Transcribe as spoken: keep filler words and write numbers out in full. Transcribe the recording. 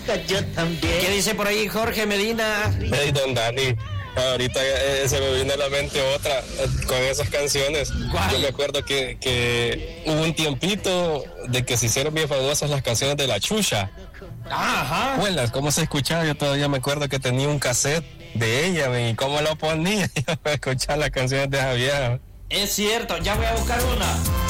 Yo también. ¿Qué dice por ahí Jorge Medina? Hey, don Dani, ahorita eh, se me vino a la mente otra eh, con esas canciones. ¿Cuál? Yo me acuerdo que, que hubo un tiempito de que se hicieron bien famosas las canciones de La Chucha. Ajá. Abuelas, ¿cómo se escuchaba? Yo todavía me acuerdo que tenía un cassette de ella, y cómo lo ponía. Yo me escuchaba las canciones de esa vieja. Es cierto, ya voy a buscar una.